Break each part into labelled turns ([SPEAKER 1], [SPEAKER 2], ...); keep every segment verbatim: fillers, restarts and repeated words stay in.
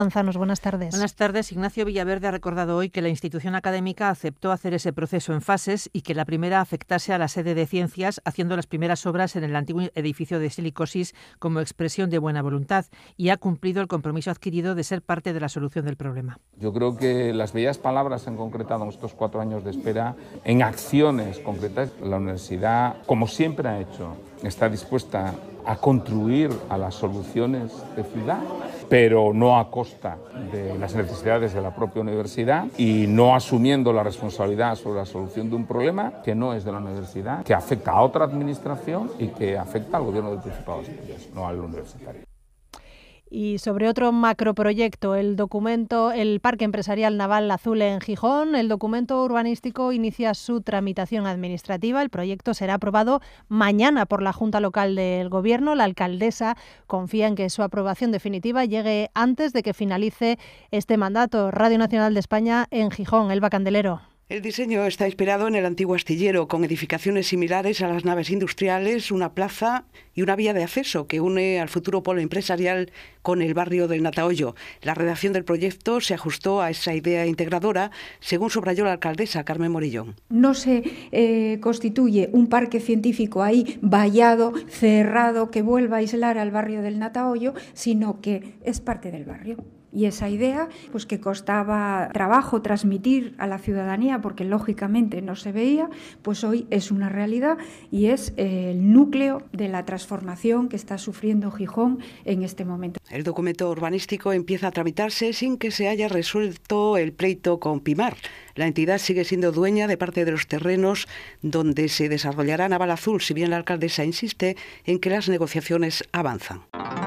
[SPEAKER 1] Manzanos, buenas tardes.
[SPEAKER 2] Buenas tardes. Ignacio Villaverde ha recordado hoy que la institución académica aceptó hacer ese proceso en fases y que la primera afectase a la sede de Ciencias, haciendo las primeras obras en el antiguo edificio de Silicosis como expresión de buena voluntad, y ha cumplido el compromiso adquirido de ser parte de la solución del problema.
[SPEAKER 3] Yo creo que las bellas palabras se han concretado en estos cuatro años de espera en acciones concretas. La universidad, como siempre ha hecho, está dispuesta a contribuir a las soluciones de ciudad, pero no a costa de las necesidades de la propia universidad y no asumiendo la responsabilidad sobre la solución de un problema que no es de la universidad, que afecta a otra administración y que afecta al gobierno del Principado de Asturias, no al universitario.
[SPEAKER 1] Y sobre otro macroproyecto, el documento, el Parque Empresarial Naval Azul en Gijón, el documento urbanístico inicia su tramitación administrativa. El proyecto será aprobado mañana por la Junta Local del Gobierno. La alcaldesa confía en que su aprobación definitiva llegue antes de que finalice este mandato. Radio Nacional de España en Gijón, Elba Candelero.
[SPEAKER 4] El diseño está inspirado en el antiguo astillero, con edificaciones similares a las naves industriales, una plaza y una vía de acceso que une al futuro polo empresarial con el barrio del Natahoyo. La redacción del proyecto se ajustó a esa idea integradora, según subrayó la alcaldesa Carmen Morillón.
[SPEAKER 5] No se eh, constituye un parque científico ahí vallado, cerrado, que vuelva a aislar al barrio del Natahoyo, sino que es parte del barrio. Y esa idea, pues que costaba trabajo transmitir a la ciudadanía porque lógicamente no se veía, pues hoy es una realidad y es el núcleo de la transformación que está sufriendo Gijón en este momento.
[SPEAKER 4] El documento urbanístico empieza a tramitarse sin que se haya resuelto el pleito con Pimar. La entidad sigue siendo dueña de parte de los terrenos donde se desarrollará Naval Azul, si bien la alcaldesa insiste en que las negociaciones avanzan.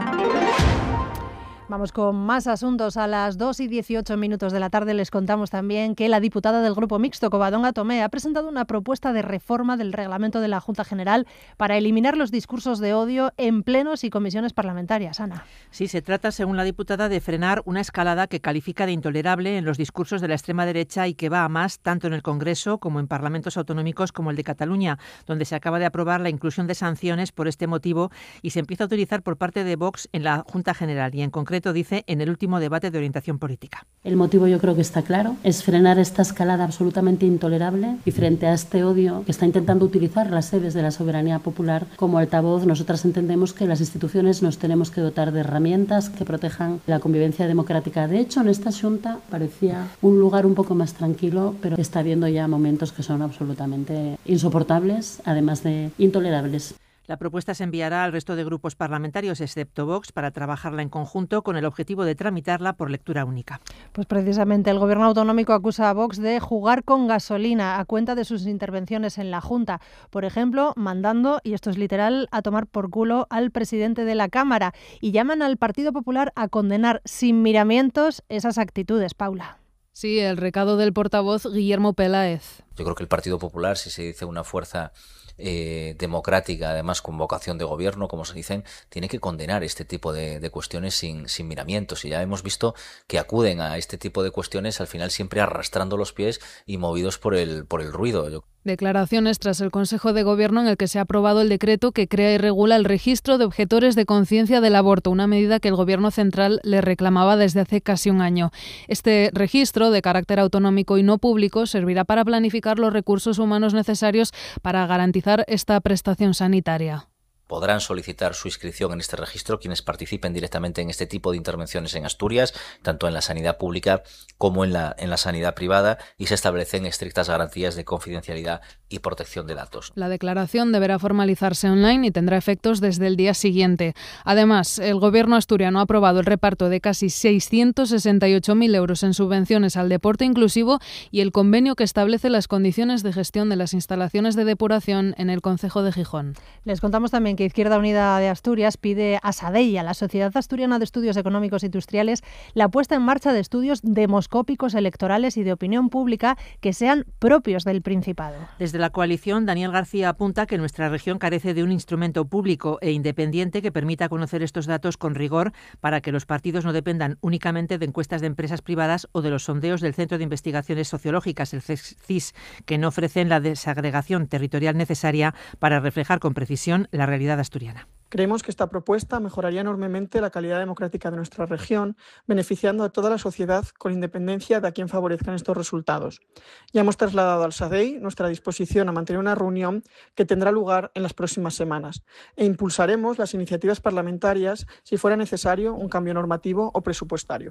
[SPEAKER 1] Vamos con más asuntos. A las dos y dieciocho minutos de la tarde les contamos también que la diputada del Grupo Mixto, Covadonga Tomé, ha presentado una propuesta de reforma del reglamento de la Junta General para eliminar los discursos de odio en plenos y comisiones parlamentarias. Ana.
[SPEAKER 2] Sí, se trata, según la diputada, de frenar una escalada que califica de intolerable en los discursos de la extrema derecha y que va a más tanto en el Congreso como en parlamentos autonómicos como el de Cataluña, donde se acaba de aprobar la inclusión de sanciones por este motivo y se empieza a utilizar por parte de Vox en la Junta General y en concreto dice en el último debate de orientación política.
[SPEAKER 6] El motivo yo creo que está claro, es frenar esta escalada absolutamente intolerable y frente a este odio que está intentando utilizar las sedes de la soberanía popular como altavoz, nosotras entendemos que las instituciones nos tenemos que dotar de herramientas que protejan la convivencia democrática. De hecho, en esta Xunta parecía un lugar un poco más tranquilo, pero está habiendo ya momentos que son absolutamente insoportables, además de intolerables.
[SPEAKER 2] La propuesta se enviará al resto de grupos parlamentarios, excepto Vox, para trabajarla en conjunto con el objetivo de tramitarla por lectura única.
[SPEAKER 1] Pues precisamente el Gobierno autonómico acusa a Vox de jugar con gasolina a cuenta de sus intervenciones en la Junta. Por ejemplo, mandando, y esto es literal, a tomar por culo al presidente de la Cámara. Y llaman al Partido Popular a condenar sin miramientos esas actitudes, Paula.
[SPEAKER 7] Sí, el recado del portavoz Guillermo Peláez.
[SPEAKER 8] Yo creo que el Partido Popular, si se dice una fuerza eh, democrática, además con vocación de gobierno, como se dicen, tiene que condenar este tipo de, de cuestiones sin, sin miramientos. Y ya hemos visto que acuden a este tipo de cuestiones al final siempre arrastrando los pies y movidos por el, por el ruido. Yo
[SPEAKER 7] Declaraciones tras el Consejo de Gobierno en el que se ha aprobado el decreto que crea y regula el registro de objetores de conciencia del aborto, una medida que el Gobierno central le reclamaba desde hace casi un año. Este registro, de carácter autonómico y no público, servirá para planificar los recursos humanos necesarios para garantizar esta prestación sanitaria.
[SPEAKER 8] Podrán solicitar su inscripción en este registro quienes participen directamente en este tipo de intervenciones en Asturias, tanto en la sanidad pública como en la, en la sanidad privada, y se establecen estrictas garantías de confidencialidad y protección de datos.
[SPEAKER 7] La declaración deberá formalizarse online y tendrá efectos desde el día siguiente. Además, el Gobierno asturiano ha aprobado el reparto de casi seiscientos sesenta y ocho mil euros en subvenciones al deporte inclusivo y el convenio que establece las condiciones de gestión de las instalaciones de depuración en el concejo de Gijón.
[SPEAKER 1] Les contamos también que Izquierda Unida de Asturias pide a SADEI, a la Sociedad Asturiana de Estudios Económicos e Industriales, la puesta en marcha de estudios demoscópicos electorales y de opinión pública que sean propios del Principado.
[SPEAKER 2] Desde la coalición, Daniel García apunta que nuestra región carece de un instrumento público e independiente que permita conocer estos datos con rigor para que los partidos no dependan únicamente de encuestas de empresas privadas o de los sondeos del Centro de Investigaciones Sociológicas, el C I S, que no ofrecen la desagregación territorial necesaria para reflejar con precisión la realidad asturiana.
[SPEAKER 9] Creemos que esta propuesta mejoraría enormemente la calidad democrática de nuestra región, beneficiando a toda la sociedad con independencia de a quién favorezcan estos resultados. Ya hemos trasladado al S A D E I nuestra disposición a mantener una reunión que tendrá lugar en las próximas semanas e impulsaremos las iniciativas parlamentarias si fuera necesario un cambio normativo o presupuestario.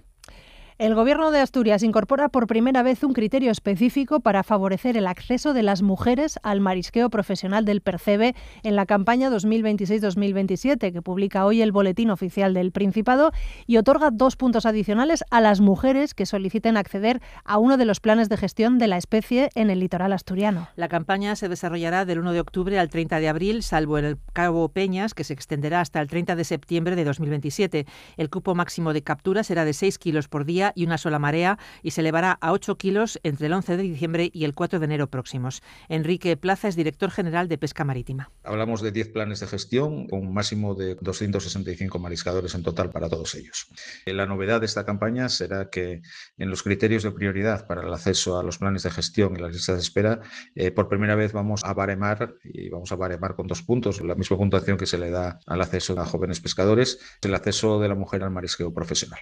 [SPEAKER 1] El Gobierno de Asturias incorpora por primera vez un criterio específico para favorecer el acceso de las mujeres al marisqueo profesional del Percebe en la campaña dos mil veintiséis dos mil veintisiete, que publica hoy el Boletín Oficial del Principado, y otorga dos puntos adicionales a las mujeres que soliciten acceder a uno de los planes de gestión de la especie en el litoral asturiano.
[SPEAKER 2] La campaña se desarrollará del uno de octubre al treinta de abril, salvo en el Cabo Peñas, que se extenderá hasta el treinta de septiembre de dos mil veintisiete. El cupo máximo de captura será de seis kilos por día y una sola marea y se elevará a ocho kilos entre el once de diciembre y el cuatro de enero próximos. Enrique Plaza es director general de Pesca Marítima.
[SPEAKER 10] Hablamos de diez planes de gestión con un máximo de doscientos sesenta y cinco mariscadores en total para todos ellos. La novedad de esta campaña será que en los criterios de prioridad para el acceso a los planes de gestión y las listas de espera, eh, por primera vez vamos a baremar y vamos a baremar con dos puntos, la misma puntuación que se le da al acceso a jóvenes pescadores, el acceso de la mujer al marisqueo profesional.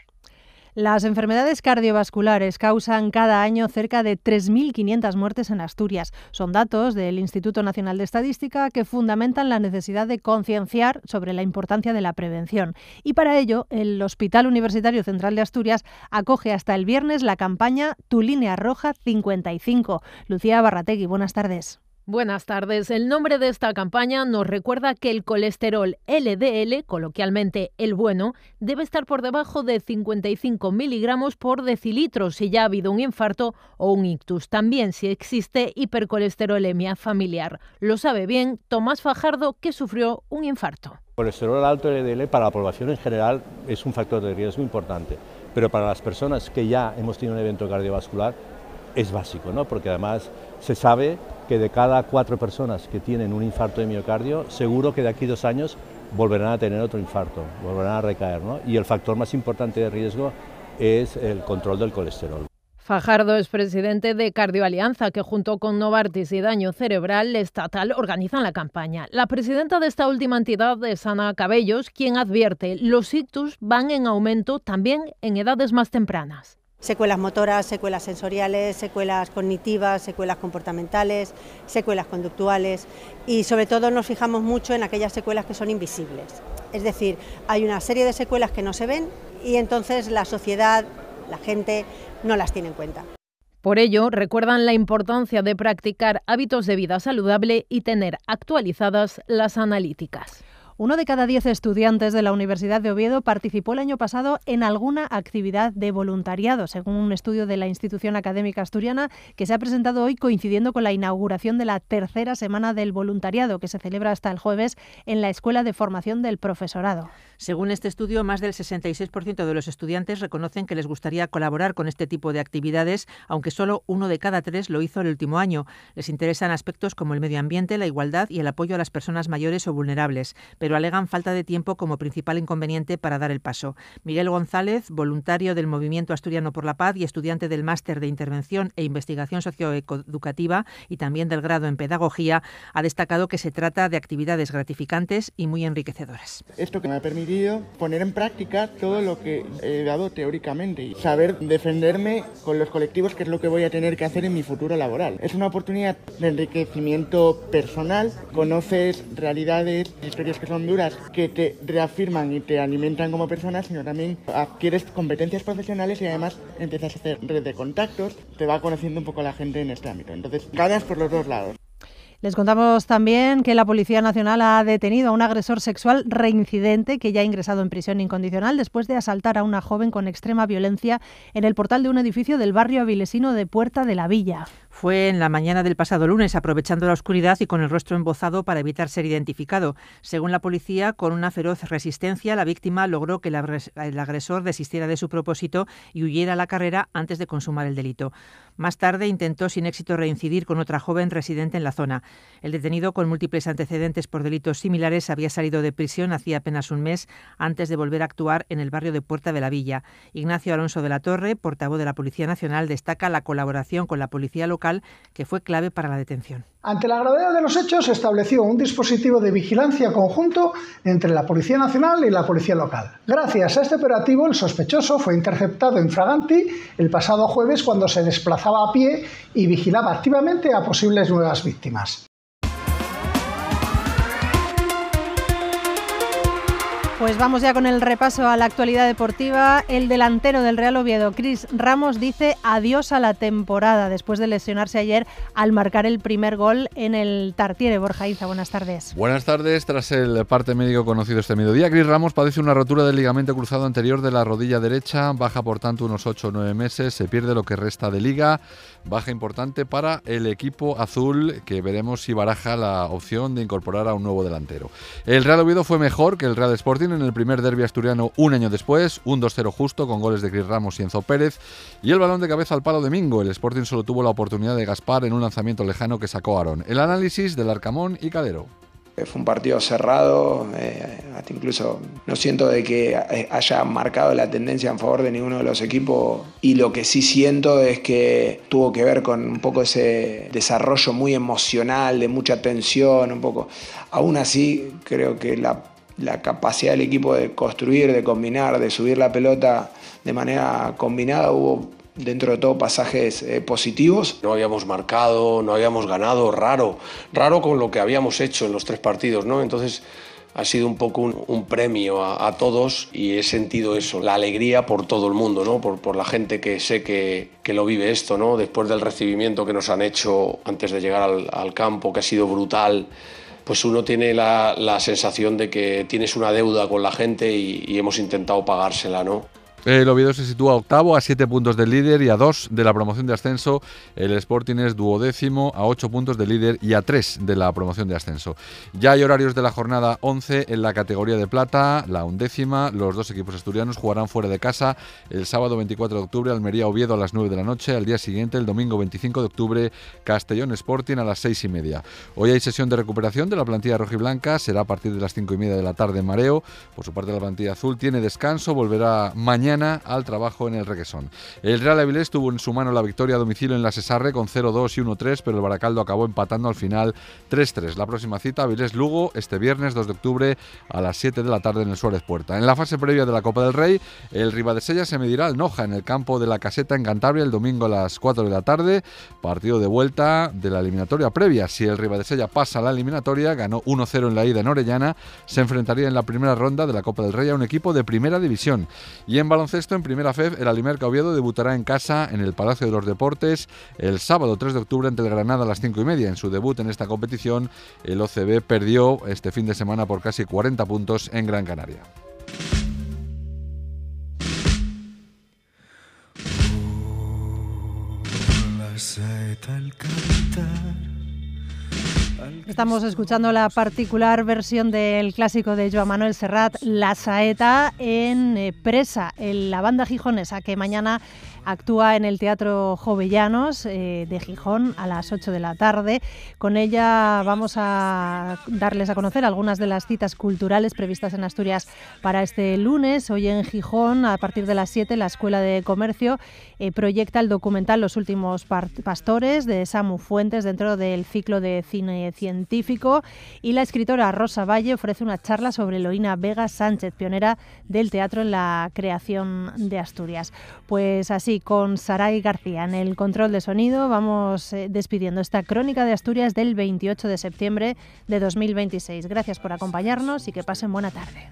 [SPEAKER 1] Las enfermedades cardiovasculares causan cada año cerca de tres mil quinientas muertes en Asturias. Son datos del Instituto Nacional de Estadística que fundamentan la necesidad de concienciar sobre la importancia de la prevención. Y para ello, el Hospital Universitario Central de Asturias acoge hasta el viernes la campaña Tu Línea Roja cincuenta y cinco. Lucía Barrategui, buenas tardes.
[SPEAKER 11] Buenas tardes. El nombre de esta campaña nos recuerda que el colesterol L D L, coloquialmente el bueno, debe estar por debajo de cincuenta y cinco miligramos por decilitro si ya ha habido un infarto o un ictus. También si existe hipercolesterolemia familiar. Lo sabe bien Tomás Fajardo, que sufrió un infarto.
[SPEAKER 12] El colesterol alto L D L para la población en general es un factor de riesgo importante, pero para las personas que ya hemos tenido un evento cardiovascular es básico, ¿no? Porque además se sabe que de cada cuatro personas que tienen un infarto de miocardio, seguro que de aquí a dos años volverán a tener otro infarto, volverán a recaer, ¿no? Y el factor más importante de riesgo es el control del colesterol.
[SPEAKER 11] Fajardo es presidente de Cardioalianza, que junto con Novartis y Daño Cerebral Estatal organizan la campaña. La presidenta de esta última entidad es Ana Cabellos, quien advierte los ictus van en aumento también en edades más tempranas.
[SPEAKER 13] Secuelas motoras, secuelas sensoriales, secuelas cognitivas, secuelas comportamentales, secuelas conductuales y sobre todo nos fijamos mucho en aquellas secuelas que son invisibles. Es decir, hay una serie de secuelas que no se ven y entonces la sociedad, la gente, no las tiene en cuenta.
[SPEAKER 11] Por ello, recuerdan la importancia de practicar hábitos de vida saludable y tener actualizadas las analíticas.
[SPEAKER 1] Uno de cada diez estudiantes de la Universidad de Oviedo participó el año pasado en alguna actividad de voluntariado, según un estudio de la institución académica asturiana que se ha presentado hoy coincidiendo con la inauguración de la tercera semana del voluntariado, que se celebra hasta el jueves en la Escuela de Formación del Profesorado.
[SPEAKER 2] Según este estudio, más del sesenta y seis por ciento de los estudiantes reconocen que les gustaría colaborar con este tipo de actividades, aunque solo uno de cada tres lo hizo el último año. Les interesan aspectos como el medio ambiente, la igualdad y el apoyo a las personas mayores o vulnerables, pero alegan falta de tiempo como principal inconveniente para dar el paso. Miguel González, voluntario del Movimiento Asturiano por la Paz y estudiante del Máster de Intervención e Investigación Socioeducativa y también del grado en Pedagogía, ha destacado que se trata de actividades gratificantes y muy enriquecedoras.
[SPEAKER 14] Esto que me ha permitido poner en práctica todo lo que he dado teóricamente y saber defenderme con los colectivos, que es lo que voy a tener que hacer en mi futuro laboral. Es una oportunidad de enriquecimiento personal, conoces realidades, historias que son duras, que te reafirman y te alimentan como persona, sino también adquieres competencias profesionales y además empiezas a hacer red de contactos, te va conociendo un poco la gente en este ámbito. Entonces, ganas por los dos lados.
[SPEAKER 1] Les contamos también que la Policía Nacional ha detenido a un agresor sexual reincidente que ya ha ingresado en prisión incondicional después de asaltar a una joven con extrema violencia en el portal de un edificio del barrio avilesino de Puerta de la Villa.
[SPEAKER 2] Fue en la mañana del pasado lunes, aprovechando la oscuridad y con el rostro embozado para evitar ser identificado. Según la policía, con una feroz resistencia, la víctima logró que el agresor desistiera de su propósito y huyera a la carrera antes de consumar el delito. Más tarde intentó sin éxito reincidir con otra joven residente en la zona. El detenido, con múltiples antecedentes por delitos similares, había salido de prisión hacía apenas un mes antes de volver a actuar en el barrio de Puerta de la Villa. Ignacio Alonso de la Torre, portavoz de la Policía Nacional, destaca la colaboración con la policía local local que fue clave para la detención.
[SPEAKER 15] Ante la gravedad de los hechos, se estableció un dispositivo de vigilancia conjunto entre la Policía Nacional y la Policía Local. Gracias a este operativo, el sospechoso fue interceptado infraganti el pasado jueves cuando se desplazaba a pie y vigilaba activamente a posibles nuevas víctimas.
[SPEAKER 1] Pues vamos ya con el repaso a la actualidad deportiva. El delantero del Real Oviedo, Cris Ramos, dice adiós a la temporada después de lesionarse ayer al marcar el primer gol en el Tartiere. Borja Iza, buenas tardes.
[SPEAKER 16] Buenas tardes. Tras el parte médico conocido este mediodía, Cris Ramos padece una rotura del ligamento cruzado anterior de la rodilla derecha, baja por tanto unos ocho o nueve meses, se pierde lo que resta de liga, baja importante para el equipo azul, que veremos si baraja la opción de incorporar a un nuevo delantero. El Real Oviedo fue mejor que el Real Sporting en el primer derbi asturiano un año después, un dos cero justo con goles de Cris Ramos y Enzo Pérez, y el balón de cabeza al palo de Mingo. El Sporting solo tuvo la oportunidad de Gaspar en un lanzamiento lejano que sacó Aarón. El análisis del Arcamón y Calero.
[SPEAKER 17] Fue un partido cerrado, eh, hasta incluso no siento de que haya marcado la tendencia en favor de ninguno de los equipos, y lo que sí siento es que tuvo que ver con un poco ese desarrollo muy emocional, de mucha tensión, un poco. Aún así, creo que la, la capacidad del equipo de construir, de combinar, de subir la pelota de manera combinada, hubo dentro de todo pasajes eh, positivos.
[SPEAKER 18] No habíamos marcado, no habíamos ganado, raro, raro con lo que habíamos hecho en los tres partidos, ¿no? Entonces ha sido un poco un, un premio a, a todos, y he sentido eso, la alegría por todo el mundo, ¿no? Por, por la gente que sé que, que lo vive esto, ¿no? Después del recibimiento que nos han hecho antes de llegar al, al campo, que ha sido brutal, pues uno tiene la, la sensación de que tienes una deuda con la gente y, y hemos intentado pagársela, ¿no?
[SPEAKER 16] El Oviedo se sitúa octavo a siete puntos del líder y a dos de la promoción de ascenso. El Sporting es duodécimo a ocho puntos del líder y a tres de la promoción de ascenso. Ya hay horarios de la jornada once en la categoría de plata, la undécima. Los dos equipos asturianos jugarán fuera de casa el sábado veinticuatro de octubre, Almería-Oviedo a las nueve de la noche. Al día siguiente, el domingo veinticinco de octubre, Castellón Sporting a las seis y media. Hoy hay sesión de recuperación de la plantilla rojiblanca, será a partir de las cinco y media de la tarde en Mareo. Por su parte, la plantilla azul tiene descanso, volverá mañana al trabajo en el Requesón. El Real Avilés tuvo en su mano la victoria a domicilio en la Sesarre con cero dos y uno tres, pero el Baracaldo acabó empatando al final tres tres. La próxima cita, Avilés-Lugo, este viernes dos de octubre a las siete de la tarde en el Suárez Puerta. En la fase previa de la Copa del Rey, el Ribadesella se medirá al Noja en el campo de la Caseta en Cantabria el domingo a las cuatro de la tarde, partido de vuelta de la eliminatoria previa. Si el Ribadesella pasa a la eliminatoria, ganó uno cero en la ida en Orellana, se enfrentaría en la primera ronda de la Copa del Rey a un equipo de primera división. Y en baloncesto, en primera F E B, el Alimerca Oviedo debutará en casa en el Palacio de los Deportes el sábado tres de octubre ante el Granada a las cinco y media. En su debut en esta competición, el O C B perdió este fin de semana por casi cuarenta puntos en Gran Canaria.
[SPEAKER 1] Estamos escuchando la particular versión del clásico de Joan Manuel Serrat, La Saeta, en eh, Presa, en la banda gijonesa, que mañana actúa en el Teatro Jovellanos eh, de Gijón a las ocho de la tarde. Con ella vamos a darles a conocer algunas de las citas culturales previstas en Asturias para este lunes. Hoy en Gijón, a partir de las siete, la Escuela de Comercio eh, proyecta el documental Los últimos pastores de Samu Fuentes dentro del ciclo de cine científico, y la escritora Rosa Valle ofrece una charla sobre Eloína Vega Sánchez, pionera del teatro en la creación de Asturias. Pues así, con Saray García en el control de sonido, vamos eh, despidiendo esta crónica de Asturias del veintiocho de septiembre de dos mil veintiséis. Gracias por acompañarnos y que pasen buena tarde.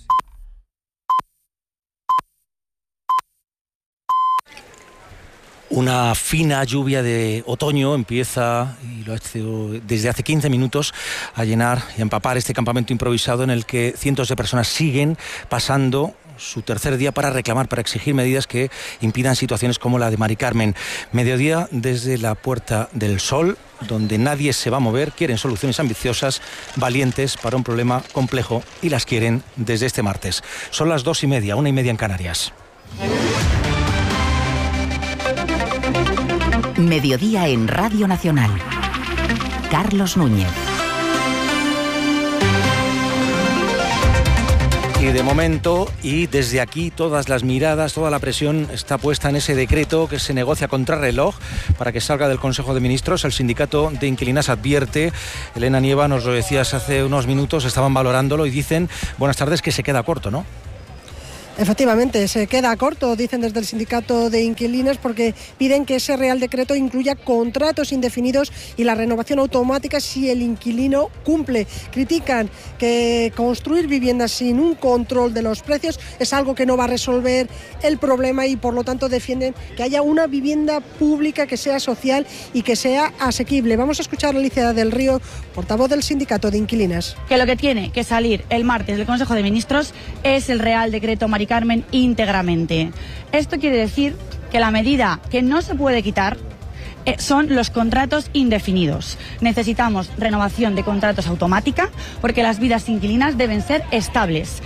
[SPEAKER 19] Una fina lluvia de otoño empieza, y lo ha hecho desde hace quince minutos, a llenar y a empapar este campamento improvisado en el que cientos de personas siguen pasando su tercer día para reclamar, para exigir medidas que impidan situaciones como la de Mari Carmen. Mediodía desde la Puerta del Sol, donde nadie se va a mover. Quieren soluciones ambiciosas, valientes para un problema complejo, y las quieren desde este martes. Son las dos y media, una y media en Canarias.
[SPEAKER 20] Mediodía en Radio Nacional. Carlos Núñez.
[SPEAKER 19] así de momento, y desde aquí todas las miradas, toda la presión está puesta en ese decreto que se negocia contra reloj para que salga del Consejo de Ministros. El sindicato de inquilinas advierte, Elena Nieva, nos lo decías hace unos minutos, estaban valorándolo y dicen, buenas tardes, que se queda corto, ¿no?
[SPEAKER 21] Efectivamente, se queda corto, dicen desde el sindicato de inquilinos, porque piden que ese Real Decreto incluya contratos indefinidos y la renovación automática si el inquilino cumple. Critican que construir viviendas sin un control de los precios es algo que no va a resolver el problema y por lo tanto defienden que haya una vivienda pública que sea social y que sea asequible. Vamos a escuchar a Alicia del Río, portavoz del sindicato de inquilinas.
[SPEAKER 22] Que lo que tiene que salir el martes del Consejo de Ministros es el Real Decreto Mari Carmen íntegramente. Esto quiere decir que la medida que no se puede quitar eh, son los contratos indefinidos. Necesitamos renovación de contratos automática porque las vidas inquilinas deben ser estables.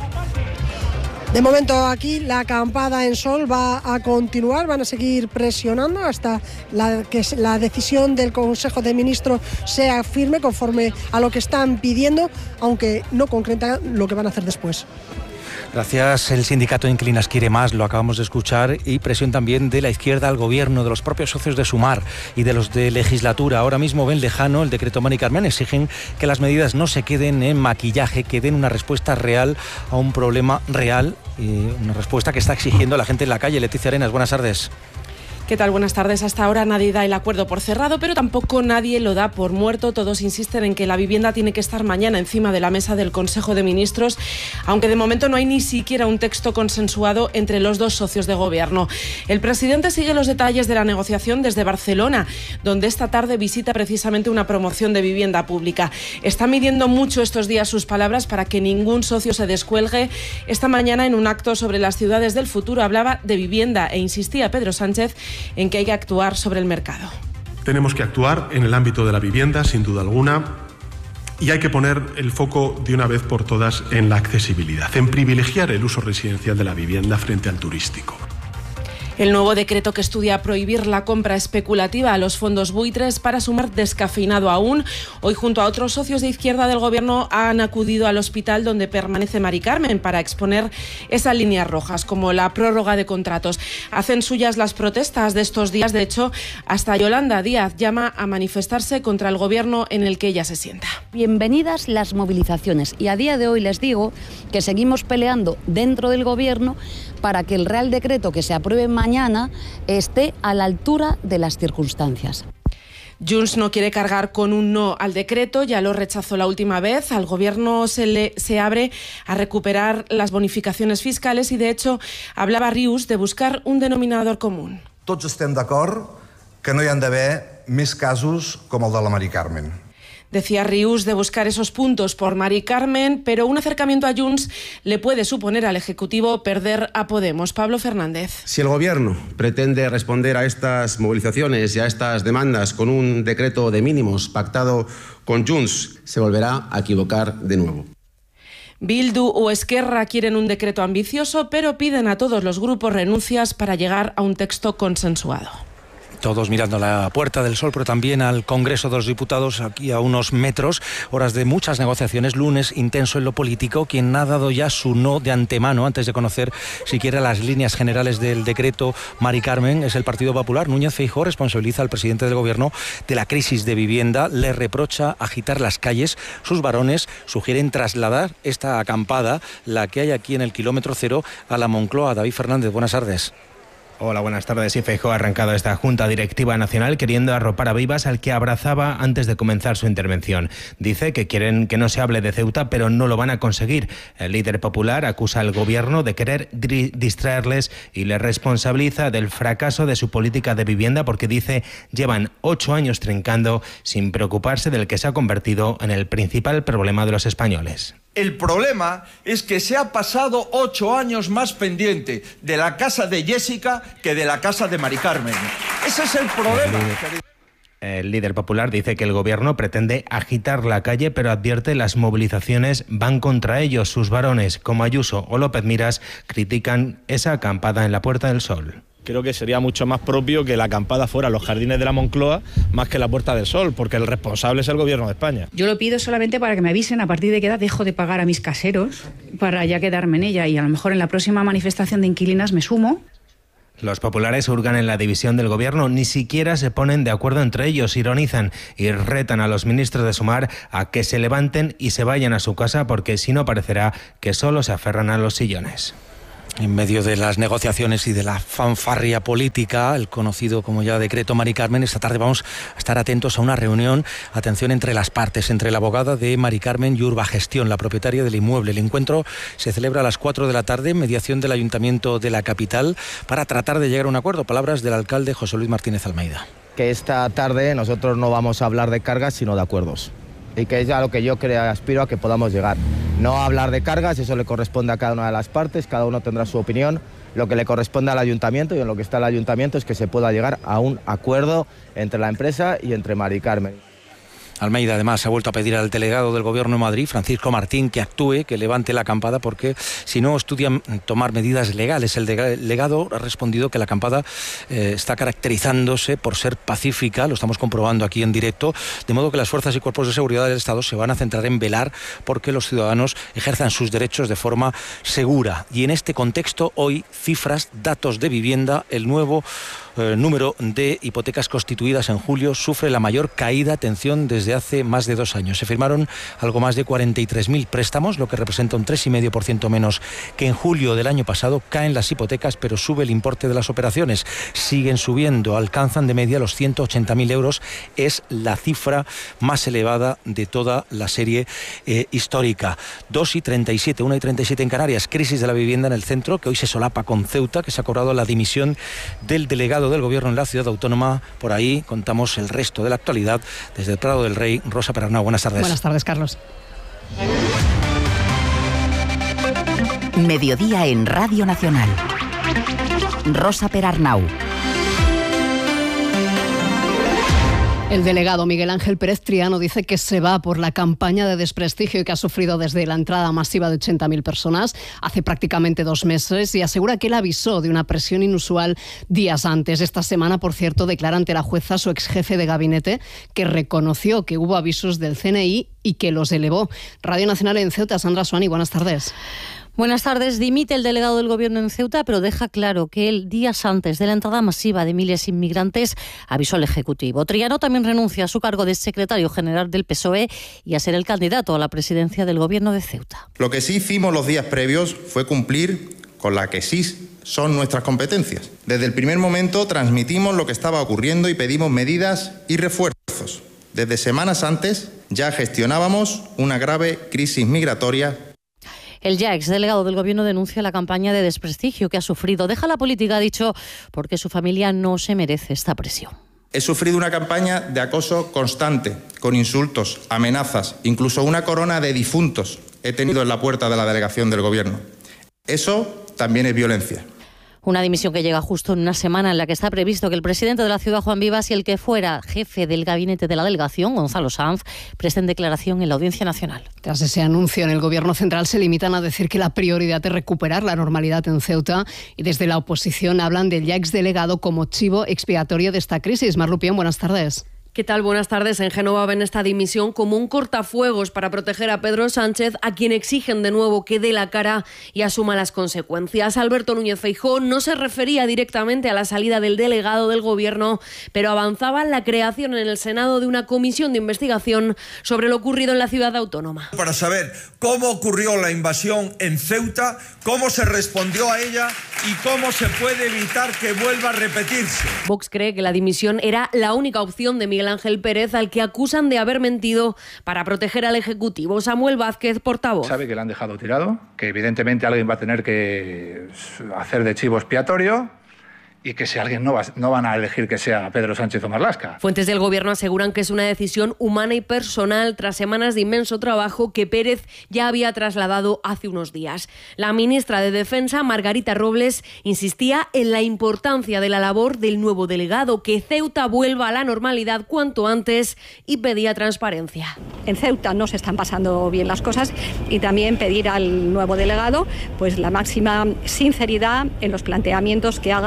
[SPEAKER 21] De momento aquí la acampada en Sol va a continuar, van a seguir presionando hasta la, que la decisión del Consejo de Ministros sea firme conforme a lo que están pidiendo, aunque no concretan lo que van a hacer después.
[SPEAKER 19] Gracias. El sindicato de inquilinas quiere más, lo acabamos de escuchar, y presión también de la izquierda al gobierno, de los propios socios de Sumar y de los de legislatura. Ahora mismo ven lejano el decreto Mari Carmen, exigen que las medidas no se queden en maquillaje, que den una respuesta real a un problema real, y una respuesta que está exigiendo la gente en la calle. Leticia Arenas, buenas tardes.
[SPEAKER 23] ¿Qué tal? Buenas tardes. Hasta ahora nadie da el acuerdo por cerrado, pero tampoco nadie lo da por muerto. Todos insisten en que la vivienda tiene que estar mañana encima de la mesa del Consejo de Ministros, aunque de momento no hay ni siquiera un texto consensuado entre los dos socios de gobierno. El presidente sigue los detalles de la negociación desde Barcelona, donde esta tarde visita precisamente una promoción de vivienda pública. Está midiendo mucho estos días sus palabras para que ningún socio se descuelgue. Esta mañana, en un acto sobre las ciudades del futuro, hablaba de vivienda e insistía Pedro Sánchez en que hay que actuar sobre el mercado.
[SPEAKER 24] Tenemos que actuar en el ámbito de la vivienda, sin duda alguna, y hay que poner el foco de una vez por todas en la accesibilidad, en privilegiar el uso residencial de la vivienda frente al turístico.
[SPEAKER 23] El nuevo decreto que estudia prohibir la compra especulativa a los fondos buitres para Sumar descafeinado aún. Hoy, junto a otros socios de izquierda del gobierno, han acudido al hospital donde permanece Mari Carmen para exponer esas líneas rojas, como la prórroga de contratos. Hacen suyas las protestas de estos días. De hecho, hasta Yolanda Díaz llama a manifestarse contra el gobierno en el que ella se sienta.
[SPEAKER 25] Bienvenidas las movilizaciones. Y a día de hoy les digo que seguimos peleando dentro del gobierno para que el Real Decreto que se apruebe mañana esté a la altura de las circunstancias.
[SPEAKER 23] Junts no quiere cargar con un no al decreto, ya lo rechazó la última vez. Al gobierno se le se abre a recuperar las bonificaciones fiscales y, de hecho, hablaba Rius de buscar un denominador común.
[SPEAKER 26] Tots estem d'acord que no hi han d'haver més casos com el de la Mari Carmen.
[SPEAKER 23] Decía Rius de buscar esos puntos por Mari Carmen, pero un acercamiento a Junts le puede suponer al Ejecutivo perder a Podemos. Pablo Fernández.
[SPEAKER 27] Si el Gobierno pretende responder a estas movilizaciones y a estas demandas con un decreto de mínimos pactado con Junts, se volverá a equivocar de nuevo.
[SPEAKER 23] Bildu o Esquerra quieren un decreto ambicioso, pero piden a todos los grupos renuncias para llegar a un texto consensuado.
[SPEAKER 19] Todos mirando a la Puerta del Sol, pero también al Congreso de los Diputados, aquí a unos metros, horas de muchas negociaciones, lunes intenso en lo político. Quien ha dado ya su no de antemano, antes de conocer siquiera las líneas generales del decreto Mari Carmen, es el Partido Popular. Núñez Feijóo responsabiliza al presidente del Gobierno de la crisis de vivienda, le reprocha agitar las calles. Sus varones sugieren trasladar esta acampada, la que hay aquí en el kilómetro cero, a la Moncloa. David Fernández, buenas tardes.
[SPEAKER 28] Hola, buenas tardes. Sí, Feijóo ha arrancado esta Junta Directiva Nacional queriendo arropar a Vivas, al que abrazaba antes de comenzar su intervención. Dice que quieren que no se hable de Ceuta, pero no lo van a conseguir. El líder popular acusa al gobierno de querer distraerles y les responsabiliza del fracaso de su política de vivienda, porque dice llevan ocho años trincando sin preocuparse del que se ha convertido en el principal problema de los españoles.
[SPEAKER 29] El problema es que se ha pasado ocho años más pendiente de la casa de Jessica que de la casa de Mari Carmen. Ese es el problema.
[SPEAKER 28] El líder popular dice que el gobierno pretende agitar la calle, pero advierte las movilizaciones van contra ellos. Sus varones, como Ayuso o López Miras, critican esa acampada en la Puerta del Sol.
[SPEAKER 3] Creo que sería mucho más propio que la acampada fuera los jardines de la Moncloa más que la Puerta del Sol, porque el responsable es el Gobierno de España.
[SPEAKER 4] Yo lo pido solamente para que me avisen a partir de qué edad dejo de pagar a mis caseros para ya quedarme en ella, y a lo mejor en la próxima manifestación de inquilinas me sumo.
[SPEAKER 28] Los populares hurgan en la división del gobierno, ni siquiera se ponen de acuerdo entre ellos, ironizan y retan a los ministros de Sumar a que se levanten y se vayan a su casa, porque si no parecerá que solo se aferran a los sillones.
[SPEAKER 19] En medio de las negociaciones y de la fanfarria política, el conocido como ya decreto Mari Carmen, esta tarde vamos a estar atentos a una reunión, atención, entre las partes, entre la abogada de Mari Carmen y Urbagestión, la propietaria del inmueble. El encuentro se celebra a las cuatro de la tarde, mediación del Ayuntamiento de la capital, para tratar de llegar a un acuerdo. Palabras del alcalde José Luis Martínez Almeida.
[SPEAKER 5] Que esta tarde nosotros no vamos a hablar de cargas, sino de acuerdos. Y que es a lo que yo creo, aspiro a que podamos llegar. No hablar de cargas, eso le corresponde a cada una de las partes, cada uno tendrá su opinión. Lo que le corresponde al ayuntamiento, y en lo que está el ayuntamiento, es que se pueda llegar a un acuerdo entre la empresa y entre Mari Carmen.
[SPEAKER 19] Almeida además ha vuelto a pedir al delegado del Gobierno de Madrid, Francisco Martín, que actúe, que levante la acampada, porque si no estudian tomar medidas legales. El delegado ha respondido que la acampada eh, está caracterizándose por ser pacífica, lo estamos comprobando aquí en directo, de modo que las fuerzas y cuerpos de seguridad del Estado se van a centrar en velar porque los ciudadanos ejerzan sus derechos de forma segura. Y en este contexto, hoy, cifras, datos de vivienda, el nuevo El número de hipotecas constituidas en julio sufre la mayor caída, atención, desde hace más de dos años. Se firmaron algo más de cuarenta y tres mil préstamos, lo que representa un tres coma cinco por ciento menos que en julio del año pasado. Caen las hipotecas, pero sube el importe de las operaciones. Siguen subiendo, alcanzan de media los ciento ochenta mil euros. Es la cifra más elevada de toda la serie eh, histórica. dos y treinta y siete, una y treinta y siete en Canarias. Crisis de la vivienda en el centro, que hoy se solapa con Ceuta, que se ha cobrado la dimisión del delegado del Gobierno en la ciudad autónoma. Por ahí contamos el resto de la actualidad desde el Prado del Rey. Rosa Perarnau, buenas tardes.
[SPEAKER 1] Buenas tardes, Carlos.
[SPEAKER 20] Mediodía en Radio Nacional. Rosa Perarnau.
[SPEAKER 6] El delegado Miguel Ángel Pérez Triano dice que se va por la campaña de desprestigio que ha sufrido desde la entrada masiva de ochenta mil personas hace prácticamente dos meses, y asegura que él avisó de una presión inusual días antes. Esta semana, por cierto, declara ante la jueza su ex jefe de gabinete, que reconoció que hubo avisos del C N I y que los elevó. Radio Nacional en Ceuta, Sandra Suani, buenas tardes.
[SPEAKER 7] Buenas tardes. Dimite el delegado del Gobierno en Ceuta, pero deja claro que él, días antes de la entrada masiva de miles de inmigrantes, avisó al Ejecutivo. Triano también renuncia a su cargo de secretario general del P S O E y a ser el candidato a la presidencia del Gobierno de Ceuta.
[SPEAKER 8] Lo que sí hicimos los días previos fue cumplir con la que sí son nuestras competencias. Desde el primer momento transmitimos lo que estaba ocurriendo y pedimos medidas y refuerzos. Desde semanas antes ya gestionábamos una grave crisis migratoria.
[SPEAKER 7] El ya exdelegado del Gobierno denuncia la campaña de desprestigio que ha sufrido. Deja la política, ha dicho, porque su familia no se merece esta presión.
[SPEAKER 8] He sufrido una campaña de acoso constante, con insultos, amenazas, incluso una corona de difuntos he tenido en la puerta de la delegación del Gobierno. Eso también es violencia.
[SPEAKER 7] Una dimisión que llega justo en una semana en la que está previsto que el presidente de la ciudad, Juan Vivas, y el que fuera jefe del gabinete de la delegación, Gonzalo Sanz, presten declaración en la Audiencia Nacional.
[SPEAKER 6] Tras ese anuncio, en el Gobierno central se limitan a decir que la prioridad es recuperar la normalidad en Ceuta, y desde la oposición hablan del ya exdelegado como chivo expiatorio de esta crisis. Mar Lupión, buenas tardes.
[SPEAKER 9] ¿Qué tal? Buenas tardes. En Génova ven esta dimisión como un cortafuegos para proteger a Pedro Sánchez, a quien exigen de nuevo que dé la cara y asuma las consecuencias. Alberto Núñez Feijóo no se refería directamente a la salida del delegado del Gobierno, pero avanzaba la creación en el Senado de una comisión de investigación sobre lo ocurrido en la ciudad autónoma.
[SPEAKER 29] Para saber cómo ocurrió la invasión en Ceuta, cómo se respondió a ella y cómo se puede evitar que vuelva a repetirse.
[SPEAKER 9] Vox cree que la dimisión era la única opción de Miguel Ángel Pérez, al que acusan de haber mentido para proteger al Ejecutivo. Samuel Vázquez, portavoz.
[SPEAKER 10] Sabe que le han dejado tirado, que evidentemente alguien va a tener que hacer de chivo expiatorio, y que si alguien no va, no van a elegir que sea Pedro Sánchez o Marlaska.
[SPEAKER 9] Fuentes del Gobierno aseguran que es una decisión humana y personal tras semanas de inmenso trabajo que Pérez ya había trasladado hace unos días. La ministra de Defensa, Margarita Robles, insistía en la importancia de la labor del nuevo delegado, que Ceuta vuelva a la normalidad cuanto antes, y pedía transparencia.
[SPEAKER 12] En Ceuta no se están pasando bien las cosas, y también pedir al nuevo delegado pues la máxima sinceridad en los planteamientos que haga ante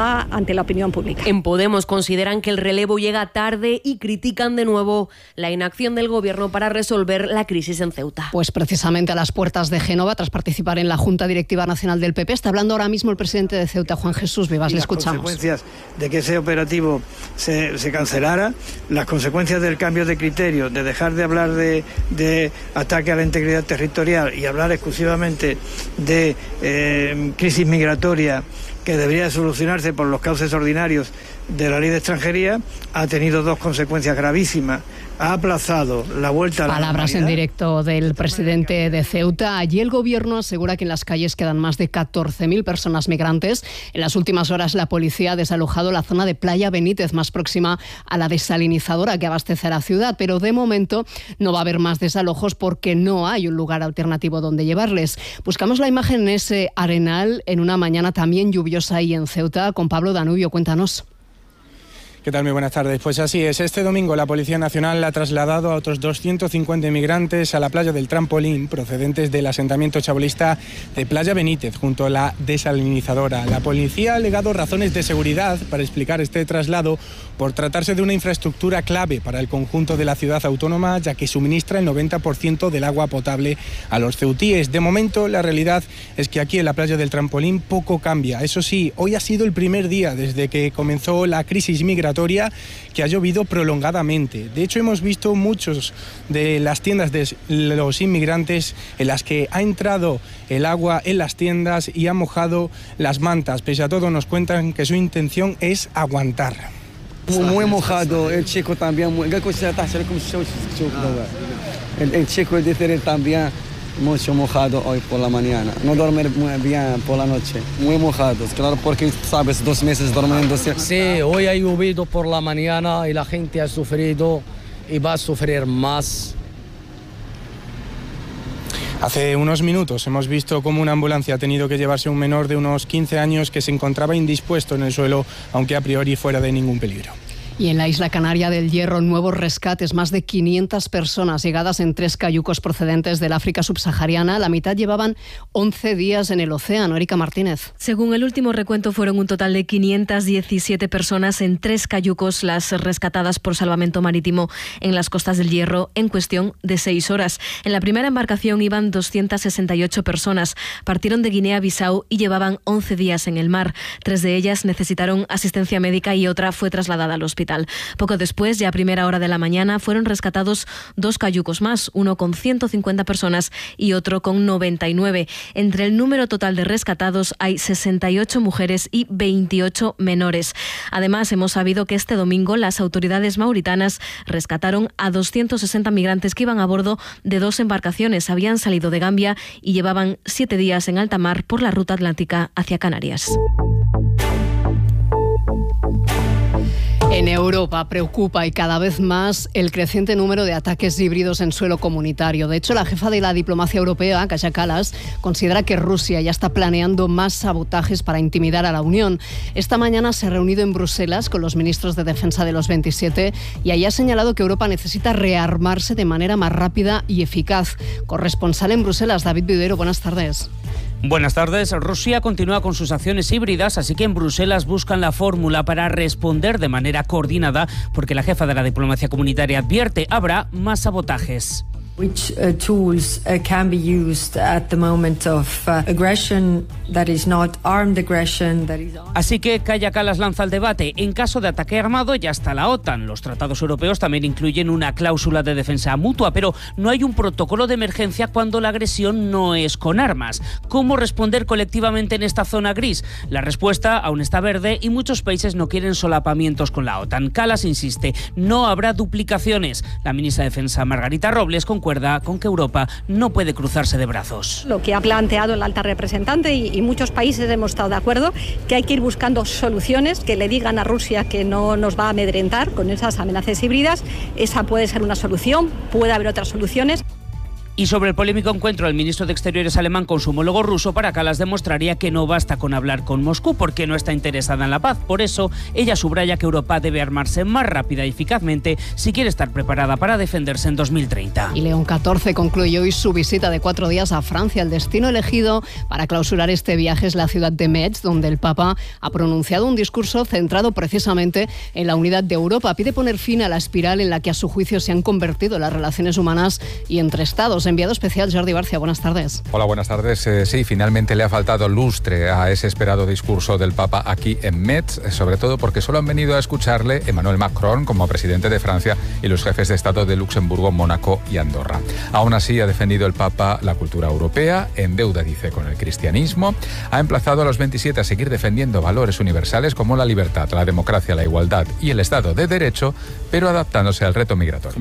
[SPEAKER 12] ante la opinión pública.
[SPEAKER 9] En Podemos consideran que el relevo llega tarde y critican de nuevo la inacción del Gobierno para resolver la crisis en Ceuta.
[SPEAKER 6] Pues precisamente a las puertas de Génova, tras participar en la Junta Directiva Nacional del P P, está hablando ahora mismo el presidente de Ceuta, Juan Jesús Vivas. Le escuchamos.
[SPEAKER 2] Las consecuencias de que ese operativo se, se cancelara, las consecuencias del cambio de criterio, de dejar de hablar de, de ataque a la integridad territorial y hablar exclusivamente de eh, crisis migratoria que debería solucionarse por los cauces ordinarios de la ley de extranjería, ha tenido dos consecuencias gravísimas. Ha aplazado la vuelta a la
[SPEAKER 6] Palabras
[SPEAKER 2] normalidad.
[SPEAKER 6] En directo del presidente de Ceuta. Allí el gobierno asegura que en las calles quedan más de catorce mil personas migrantes. En las últimas horas la policía ha desalojado la zona de Playa Benítez, más próxima a la desalinizadora que abastece a la ciudad, pero de momento no va a haber más desalojos porque no hay un lugar alternativo donde llevarles. Buscamos la imagen en ese arenal en una mañana también lluviosa ahí en Ceuta. Con Pablo Danubio, cuéntanos.
[SPEAKER 11] ¿Qué tal? Muy buenas tardes. Pues así es, este domingo la Policía Nacional ha trasladado a otros doscientos cincuenta inmigrantes a la playa del Trampolín, procedentes del asentamiento chabolista de Playa Benítez, junto a la desalinizadora. La policía ha alegado razones de seguridad para explicar este traslado por tratarse de una infraestructura clave para el conjunto de la ciudad autónoma, ya que suministra el noventa por ciento del agua potable a los ceutíes. De momento, la realidad es que aquí en la playa del Trampolín poco cambia. Eso sí, hoy ha sido el primer día desde que comenzó la crisis migratoria que ha llovido prolongadamente. De hecho, hemos visto muchos de las tiendas de los inmigrantes en las que ha entrado el agua en las tiendas y ha mojado las mantas. Pese a todo, nos cuentan que su intención es aguantar.
[SPEAKER 13] Muy mojado, el chico también, el, el chico dice también mucho mojado hoy por la mañana, no dormir muy bien por la noche, muy mojados, claro, porque sabes, dos meses durmiendo.
[SPEAKER 14] Sí, hoy ha llovido por la mañana y la gente ha sufrido y va a sufrir más.
[SPEAKER 11] Hace unos minutos hemos visto cómo una ambulancia ha tenido que llevarse a un menor de unos quince años que se encontraba indispuesto en el suelo, aunque a priori fuera de ningún peligro.
[SPEAKER 6] Y en la isla canaria del Hierro, nuevos rescates, más de quinientas personas llegadas en tres cayucos procedentes del África subsahariana. La mitad llevaban once días en el océano. Erika Martínez.
[SPEAKER 15] Según el último recuento, fueron un total de quinientas diecisiete personas en tres cayucos las rescatadas por salvamento marítimo en las costas del Hierro en cuestión de seis horas. En la primera embarcación iban doscientas sesenta y ocho personas. Partieron de Guinea-Bissau y llevaban once días en el mar. Tres de ellas necesitaron asistencia médica y otra fue trasladada al hospital. Poco después, ya a primera hora de la mañana, fueron rescatados dos cayucos más, uno con ciento cincuenta personas y otro con noventa y nueve. Entre el número total de rescatados hay sesenta y ocho mujeres y veintiocho menores. Además, hemos sabido que este domingo las autoridades mauritanas rescataron a doscientos sesenta migrantes que iban a bordo de dos embarcaciones. Habían salido de Gambia y llevaban siete días en alta mar por la ruta atlántica hacia Canarias.
[SPEAKER 6] En Europa preocupa y cada vez más el creciente número de ataques híbridos en suelo comunitario. De hecho, la jefa de la diplomacia europea, Kaja Kallas, considera que Rusia ya está planeando más sabotajes para intimidar a la Unión. Esta mañana se ha reunido en Bruselas con los ministros de defensa de los veintisiete y ahí ha señalado que Europa necesita rearmarse de manera más rápida y eficaz. Corresponsal en Bruselas, David Videro, buenas tardes.
[SPEAKER 16] Buenas tardes. Rusia continúa con sus acciones híbridas, así que en Bruselas buscan la fórmula para responder de manera coordinada, porque la jefa de la diplomacia comunitaria advierte habrá más sabotajes.
[SPEAKER 17] Which uh, tools uh, can be used at the moment of uh, aggression that is not armed aggression that is
[SPEAKER 16] Así que Kaja Kallas lanza el debate. En caso de ataque armado ya está la OTAN. Los tratados europeos también incluyen una cláusula de defensa mutua, pero no hay un protocolo de emergencia cuando la agresión no es con armas. ¿Cómo responder colectivamente en esta zona gris? La respuesta aún está verde y muchos países no quieren solapamientos con la OTAN. Kallas insiste, no habrá duplicaciones. La ministra de Defensa Margarita Robles concuerda con que Europa no puede cruzarse de brazos.
[SPEAKER 12] Lo que ha planteado la alta representante y, y muchos países hemos estado de acuerdo, que hay que ir buscando soluciones que le digan a Rusia que no nos va a amedrentar con esas amenazas híbridas. Esa puede ser una solución, puede haber otras soluciones.
[SPEAKER 16] Y sobre el polémico encuentro del ministro de Exteriores alemán con su homólogo ruso, para Kallas demostraría que no basta con hablar con Moscú porque no está interesada en la paz. Por eso, ella subraya que Europa debe armarse más rápida y eficazmente si quiere estar preparada para defenderse en dos mil treinta.
[SPEAKER 6] Y León catorce concluyó hoy su visita de cuatro días a Francia. El destino elegido para clausurar este viaje es la ciudad de Metz, donde el Papa ha pronunciado un discurso centrado precisamente en la unidad de Europa. Pide poner fin a la espiral en la que a su juicio se han convertido las relaciones humanas y entre estados. Enviado especial Jordi Barcia, buenas tardes.
[SPEAKER 3] Hola, buenas tardes. Eh, sí, finalmente le ha faltado lustre a ese esperado discurso del Papa aquí en Metz, sobre todo porque solo han venido a escucharle Emmanuel Macron como presidente de Francia y los jefes de Estado de Luxemburgo, Mónaco y Andorra. Aún así, ha defendido el Papa la cultura europea, en deuda, dice, con el cristianismo. Ha emplazado a los veintisiete a seguir defendiendo valores universales como la libertad, la democracia, la igualdad y el Estado de Derecho, pero adaptándose al reto migratorio.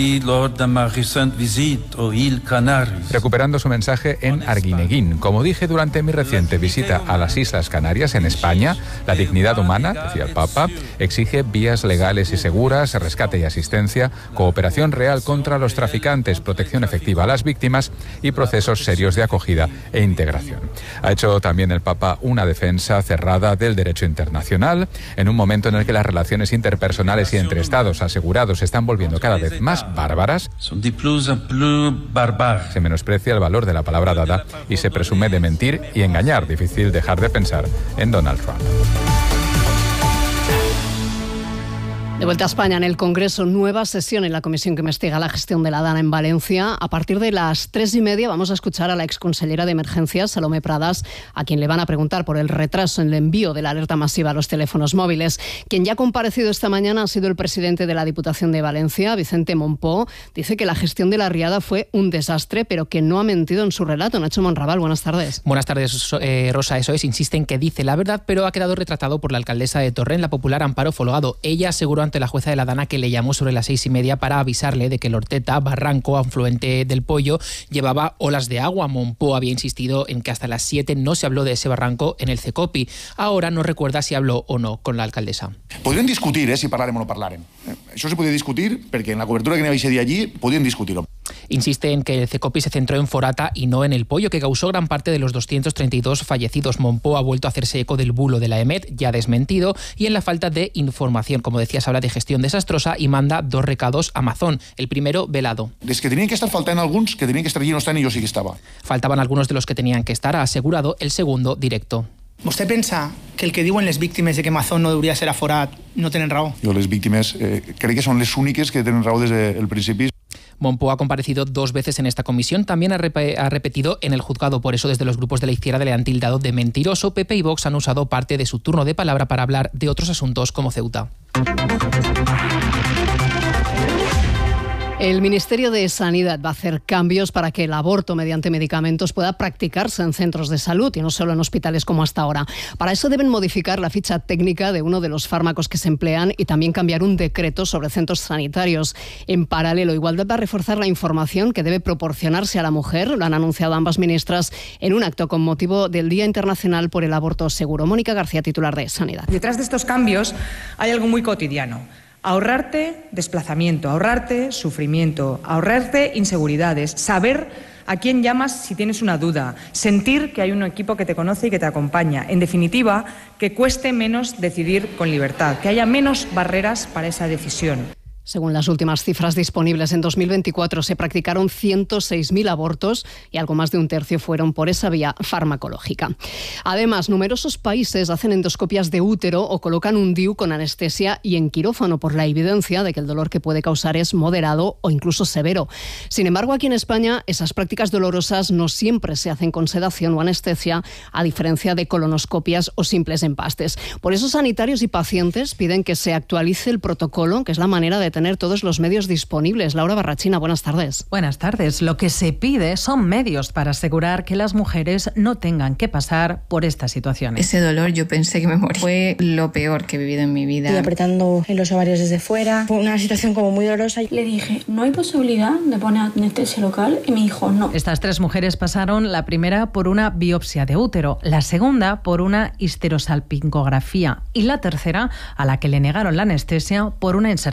[SPEAKER 3] Recuperando su mensaje en Arguineguín. Como dije durante mi reciente visita a las Islas Canarias en España, la dignidad humana, decía el Papa, exige vías legales y seguras, rescate y asistencia, cooperación real contra los traficantes, protección efectiva a las víctimas y procesos serios de acogida e integración. Ha hecho también el Papa una defensa cerrada del derecho internacional en un momento en el que las relaciones interpersonales y entre estados asegurados se están volviendo cada vez más bárbaras. Se menosprecia el valor de la palabra dada y se presume de mentir y engañar. Difícil dejar de pensar en Donald Trump.
[SPEAKER 6] De vuelta a España, en el Congreso, nueva sesión en la comisión que investiga la gestión de la Dana en Valencia. A partir de las tres y media vamos a escuchar a la exconsellera de Emergencias, Salomé Pradas, a quien le van a preguntar por el retraso en el envío de la alerta masiva a los teléfonos móviles. Quien ya ha comparecido esta mañana ha sido el presidente de la Diputación de Valencia, Vicente Monpó. Dice que la gestión de la riada fue un desastre, pero que no ha mentido en su relato. Nacho Monraval, buenas tardes.
[SPEAKER 18] Buenas tardes, eh, Rosa. Eso es, insiste en que dice la verdad, pero ha quedado retratado por la alcaldesa de Torrent, la popular Amparo Folgado. Ella aseguró ante la jueza de la Dana que le llamó sobre las seis y media para avisarle de que el Horteta, barranco, afluente del Pollo, llevaba olas de agua. Monpó había insistido en que hasta las siete no se habló de ese barranco en el Cecopi. Ahora no recuerda si habló o no con la alcaldesa.
[SPEAKER 21] Podríem discutir eh, si parlarem o no parlarem. Això se podia discutir perquè en la cobertura que n'hi havia allí podíem discutir-ho.
[SPEAKER 18] Insiste en que el Cecopi se centró en Forata y no en el Pollo, que causó gran parte de los doscientos treinta y dos fallecidos. Monpó ha vuelto a hacerse eco del bulo de la E M E T, ya desmentido, y en la falta de información. Como decías, habla de gestión desastrosa y manda dos recados a Amazon. El primero, velado.
[SPEAKER 21] Des que tenien que estar faltant alguns, que tenien que estar allí no estan i jo sí que estava.
[SPEAKER 18] Faltaban algunos de los que tenían que estar, ha asegurado. El segundo, directo.
[SPEAKER 22] ¿Vostè pensa que el que diuen les víctimes de que Amazon no hauria ser aforat no tenen raó?
[SPEAKER 21] Jo les víctimes eh, crec que són les úniques que tenen raó des del principi.
[SPEAKER 18] Monpó ha comparecido dos veces en esta comisión, también ha, rep ha repetido en el juzgado. Por eso, desde los grupos de la izquierda le han tildado de mentiroso. P P y Vox han usado parte de su turno de palabra para hablar de otros asuntos como Ceuta.
[SPEAKER 6] El Ministerio de Sanidad va a hacer cambios para que el aborto mediante medicamentos pueda practicarse en centros de salud y no solo en hospitales como hasta ahora. Para eso deben modificar la ficha técnica de uno de los fármacos que se emplean y también cambiar un decreto sobre centros sanitarios. En paralelo, Igualdad va a reforzar la información que debe proporcionarse a la mujer. Lo han anunciado ambas ministras en un acto con motivo del Día Internacional por el Aborto Seguro. Mónica García, titular de Sanidad.
[SPEAKER 23] Detrás de estos cambios hay algo muy cotidiano. Ahorrarte desplazamiento, ahorrarte sufrimiento, ahorrarte inseguridades, saber a quién llamas si tienes una duda, sentir que hay un equipo que te conoce y que te acompaña. En definitiva, que cueste menos decidir con libertad, que haya menos barreras para esa decisión.
[SPEAKER 6] Según las últimas cifras disponibles, en dos mil veinticuatro se practicaron ciento seis mil abortos y algo más de un tercio fueron por esa vía farmacológica. Además, numerosos países hacen endoscopias de útero o colocan un D I U con anestesia y en quirófano por la evidencia de que el dolor que puede causar es moderado o incluso severo. Sin embargo, aquí en España, esas prácticas dolorosas no siempre se hacen con sedación o anestesia, a diferencia de colonoscopias o simples empastes. Por eso, sanitarios y pacientes piden que se actualice el protocolo, que es la manera de tener todos los medios disponibles. Laura Barrachina, buenas tardes.
[SPEAKER 24] Buenas tardes. Lo que se pide son medios para asegurar que las mujeres no tengan que pasar por estas situaciones.
[SPEAKER 25] Ese dolor yo pensé que me moría. Fue lo peor que he vivido en mi vida.
[SPEAKER 26] Estoy apretando en los ovarios desde fuera. Fue una situación como muy dolorosa.
[SPEAKER 27] Le dije, ¿no hay posibilidad de poner anestesia local? Y me dijo, no.
[SPEAKER 24] Estas tres mujeres pasaron la primera por una biopsia de útero, la segunda por una histerosalpingografía y la tercera, a la que le negaron la anestesia, por una inserción de D I U.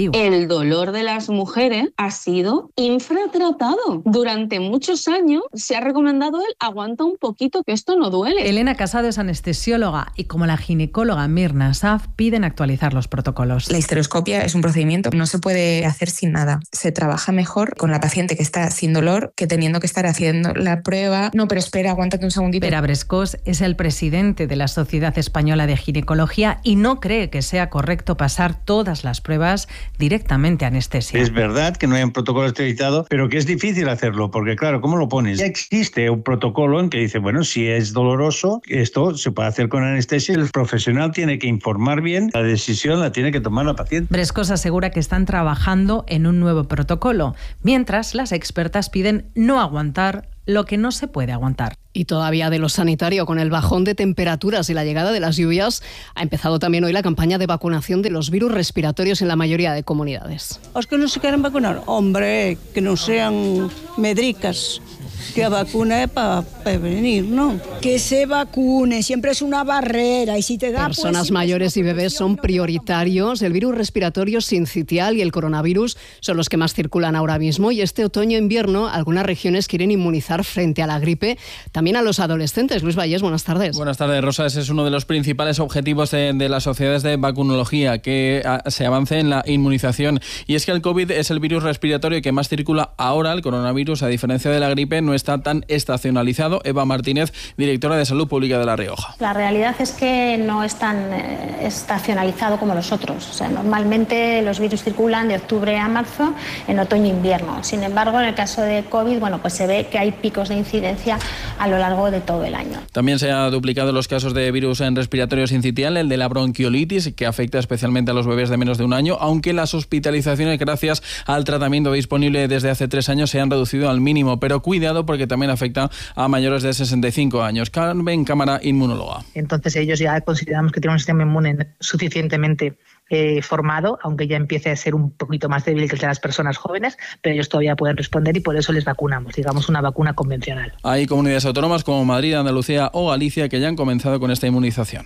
[SPEAKER 24] positivo.
[SPEAKER 1] El dolor de las mujeres ha sido infratratado. Durante muchos años se ha recomendado el aguanta un poquito que esto no duele.
[SPEAKER 24] Elena Casado es anestesióloga y como la ginecóloga Mirna Saf piden actualizar los protocolos.
[SPEAKER 4] La histeroscopia es un procedimiento que no se puede hacer sin nada. Se trabaja mejor con la paciente que está sin dolor que teniendo que estar haciendo la prueba. No, pero espera, aguántate un segundito.
[SPEAKER 24] Pere Brescós es el presidente de la Sociedad Española de Ginecología y no cree que sea correcto pasar todas las pruebas directamente a anestesia.
[SPEAKER 5] Es verdad que no hay un protocolo esterilizado, pero que es difícil hacerlo, porque claro, ¿cómo lo pones? Ya existe un protocolo en que dice, bueno, si es doloroso, esto se puede hacer con anestesia. El profesional tiene que informar bien, la decisión la tiene que tomar la paciente.
[SPEAKER 24] Brescós asegura que están trabajando en un nuevo protocolo, mientras las expertas piden no aguantar lo que no se puede aguantar.
[SPEAKER 6] Y todavía de lo sanitario, con el bajón de temperaturas y la llegada de las lluvias, ha empezado también hoy la campaña de vacunación de los virus respiratorios en la mayoría de comunidades.
[SPEAKER 7] ¿Os que no se quieren vacunar? Hombre, que no sean medricas. Que vacuna es para prevenir, ¿no?
[SPEAKER 8] Que se vacune, siempre es una barrera y si te da...
[SPEAKER 6] Personas
[SPEAKER 8] pues,
[SPEAKER 6] mayores y bebés son prioritarios. El virus respiratorio sincitial y el coronavirus son los que más circulan ahora mismo y este otoño-invierno algunas regiones quieren inmunizar frente a la gripe también a los adolescentes. Luis Vallés, buenas tardes.
[SPEAKER 19] Buenas tardes, Rosa. Ese es uno de los principales objetivos de, de las sociedades de vacunología, que a, se avance en la inmunización. Y es que el COVID es el virus respiratorio que más circula ahora. El coronavirus, a diferencia de la gripe, no está tan estacionalizado. Eva Martínez, directora de Salud Pública de La Rioja.
[SPEAKER 20] La realidad es que no es tan eh, estacionalizado como los otros. O sea, normalmente los virus circulan de octubre a marzo, en otoño e invierno. Sin embargo, en el caso de COVID, bueno, pues se ve que hay picos de incidencia a lo largo de todo el año.
[SPEAKER 19] También se ha duplicado los casos de virus en respiratorio sincitial, el de la bronquiolitis, que afecta especialmente a los bebés de menos de un año, aunque las hospitalizaciones, gracias al tratamiento disponible desde hace tres años, se han reducido al mínimo. Pero cuidado, porque también afecta a mayores de sesenta y cinco años. Carmen Cámara, inmunóloga.
[SPEAKER 28] Entonces ellos ya consideramos que tienen un sistema inmune suficientemente eh, formado, aunque ya empiece a ser un poquito más débil que el de las personas jóvenes, pero ellos todavía pueden responder y por eso les vacunamos, digamos una vacuna convencional.
[SPEAKER 19] Hay comunidades autónomas como Madrid, Andalucía o Galicia que ya han comenzado con esta inmunización.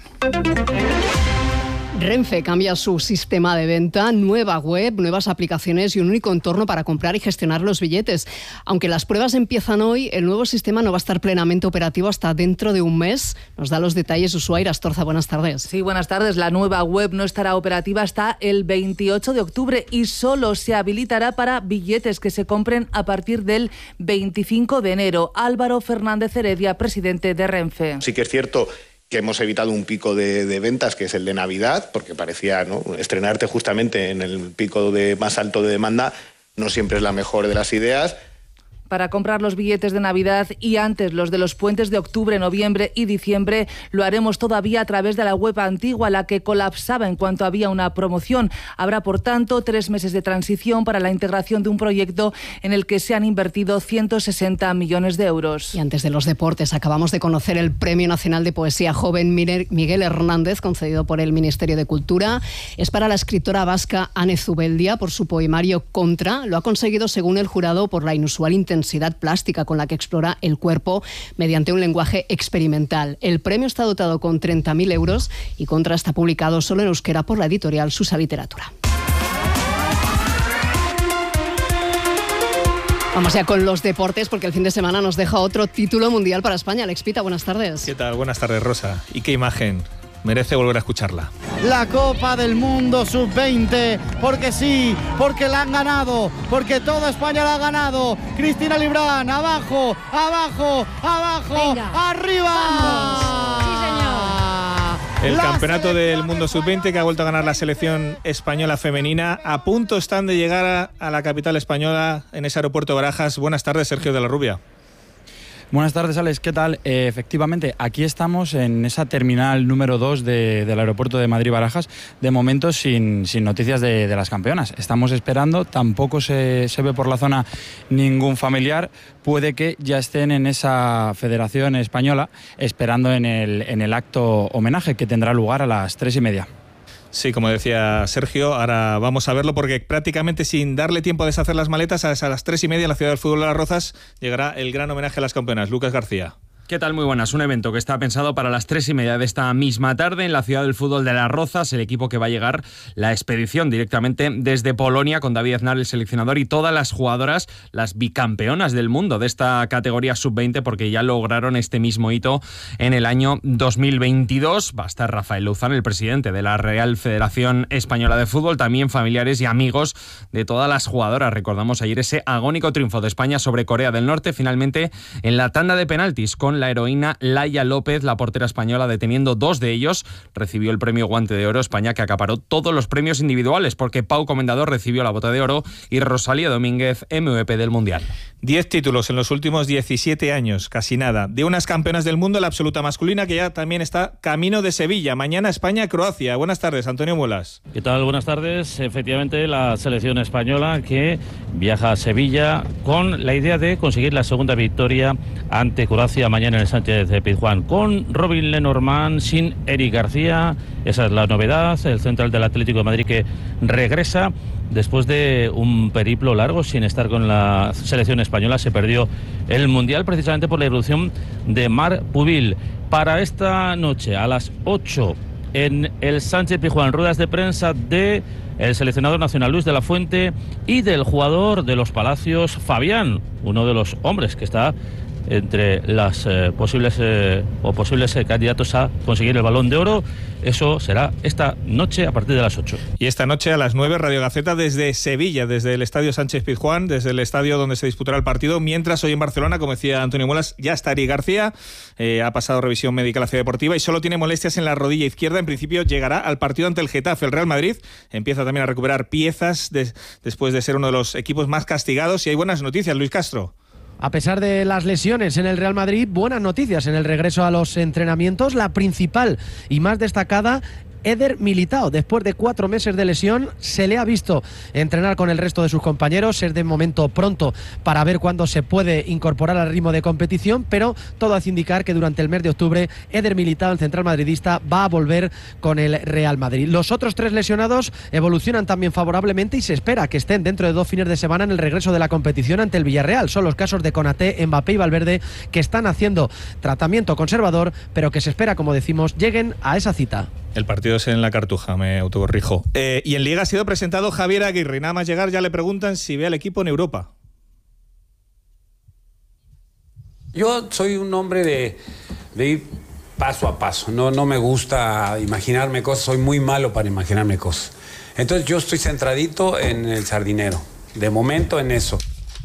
[SPEAKER 6] Renfe cambia su sistema de venta, nueva web, nuevas aplicaciones y un único entorno para comprar y gestionar los billetes. Aunque las pruebas empiezan hoy, el nuevo sistema no va a estar plenamente operativo hasta dentro de un mes. Nos da los detalles Ushuaia Astorza. Buenas tardes.
[SPEAKER 29] Sí, buenas tardes. La nueva web no estará operativa hasta el veintiocho de octubre y solo se habilitará para billetes que se compren a partir del veinticinco de enero. Álvaro Fernández Heredia, presidente de Renfe.
[SPEAKER 30] Sí que es cierto que hemos evitado un pico de, de ventas, que es el de Navidad, porque parecía, ¿no?, estrenarte justamente en el pico de más alto de demanda no siempre es la mejor de las ideas.
[SPEAKER 29] Para comprar los billetes de Navidad y antes los de los puentes de octubre, noviembre y diciembre, lo haremos todavía a través de la web antigua, la que colapsaba en cuanto había una promoción. Habrá, por tanto, tres meses de transición para la integración de un proyecto en el que se han invertido ciento sesenta millones de euros.
[SPEAKER 6] Y antes de los deportes, acabamos de conocer el Premio Nacional de Poesía Joven Miguel Hernández, concedido por el Ministerio de Cultura. Es para la escritora vasca Ane Zubeldia por su poemario Contra. Lo ha conseguido, según el jurado, por la inusual intensidad plástica con la que explora el cuerpo mediante un lenguaje experimental. El premio está dotado con treinta mil euros y Contra está publicado solo en euskera por la editorial Susa Literatura. Vamos ya con los deportes, porque el fin de semana nos deja otro título mundial para España. Alex Pita, buenas tardes.
[SPEAKER 31] ¿Qué tal? Buenas tardes, Rosa. ¿Y qué imagen? Merece volver a escucharla.
[SPEAKER 32] La Copa del Mundo sub veinte, porque sí, porque la han ganado, porque toda España la ha ganado. Cristina Librán, abajo, abajo, abajo, venga, arriba.
[SPEAKER 31] Sí, señor. El la campeonato del mundo sub veinte que ha vuelto a ganar la selección española femenina. A punto están de llegar a, a la capital española, en ese aeropuerto de Barajas. Buenas tardes, Sergio de la Rubia.
[SPEAKER 33] Buenas tardes, Alex. ¿Qué tal? Eh, efectivamente, aquí estamos en esa terminal número dos de, del aeropuerto de Madrid-Barajas, de momento sin, sin noticias de, de las campeonas. Estamos esperando, tampoco se, se ve por la zona ningún familiar. Puede que ya estén en esa Federación Española esperando en el, en el acto homenaje que tendrá lugar a las tres y media.
[SPEAKER 31] Sí, como decía Sergio, ahora vamos a verlo porque prácticamente sin darle tiempo a deshacer las maletas, a las tres y media en la Ciudad del Fútbol de Las Rozas llegará el gran homenaje a las campeonas. Lucas García.
[SPEAKER 2] ¿Qué tal? Muy buenas. Un evento que está pensado para las tres y media de esta misma tarde en la ciudad del fútbol de Las Rozas, el equipo que va a llegar la expedición directamente desde Polonia con David Aznar, el seleccionador, y todas las jugadoras, las bicampeonas del mundo de esta categoría sub veinte, porque ya lograron este mismo hito en el año dos mil veintidós. Va a estar Rafael Luzán, el presidente de la Real Federación Española de Fútbol, también familiares y amigos de todas las jugadoras. Recordamos ayer ese agónico triunfo de España sobre Corea del Norte, finalmente en la tanda de penaltis, con la heroína Laia López, la portera española, deteniendo dos de ellos. Recibió el premio Guante de Oro. España que acaparó todos los premios individuales, porque Pau Comendador recibió la Bota de Oro y Rosalía Domínguez M V P del Mundial.
[SPEAKER 31] Diez títulos en los últimos diecisiete años, casi nada. De unas campeonas del mundo, la absoluta masculina, que ya también está camino de Sevilla. Mañana España-Croacia. Buenas tardes, Antonio Muelas.
[SPEAKER 3] ¿Qué tal? Buenas tardes. Efectivamente, la selección española que viaja a Sevilla con la idea de conseguir la segunda victoria ante Croacia mañana en el Sánchez de Pizjuán, con Robin Lenormand, sin Eric García. Esa es la novedad. El central del Atlético de Madrid que regresa después de un periplo largo sin estar con la selección española. Se perdió el Mundial precisamente por la irrupción de Marc Pubil. Para esta noche a las ocho en el Sánchez Pizjuán, ruedas de prensa de el seleccionador nacional Luis de la Fuente y del jugador de los Palacios, Fabián, uno de los hombres que está entre las eh, posibles eh, o posibles eh, candidatos a conseguir el Balón de Oro. Eso será esta noche a partir de las ocho.
[SPEAKER 31] Y esta noche a las nueve, Radio Gaceta desde Sevilla, desde el Estadio Sánchez Pizjuán, desde el estadio donde se disputará el partido, mientras hoy en Barcelona, como decía Antonio Muelas, ya está Eric García, eh, ha pasado revisión médica a la Ciudad Deportiva y solo tiene molestias en la rodilla izquierda. En principio llegará al partido ante el Getafe. El Real Madrid empieza también a recuperar piezas de, después de ser uno de los equipos más castigados, y hay buenas noticias, Luis Castro.
[SPEAKER 9] A pesar de las lesiones en el Real Madrid, buenas noticias en el regreso a los entrenamientos. La principal y más destacada, Eder Militao, después de cuatro meses de lesión, se le ha visto entrenar con el resto de sus compañeros. Es de momento pronto para ver cuándo se puede incorporar al ritmo de competición, pero todo hace indicar que durante el mes de octubre Eder Militao, el central madridista, va a volver con el Real Madrid. Los otros tres lesionados evolucionan también favorablemente y se espera que estén dentro de dos fines de semana en el regreso de la competición ante el Villarreal. Son los casos de Konaté, Mbappé y Valverde, que están haciendo tratamiento conservador, pero que se espera, como decimos, lleguen a esa cita.
[SPEAKER 31] El partido es en la Cartuja, me autocorrijo. Eh, y en Liga ha sido presentado Javier Aguirre. Nada más llegar ya le preguntan si ve al equipo en Europa.
[SPEAKER 10] Yo soy un hombre de, de ir paso a paso. No, no me gusta imaginarme cosas, soy muy malo para imaginarme cosas. Entonces yo estoy centradito en el Sardinero, de momento en eso.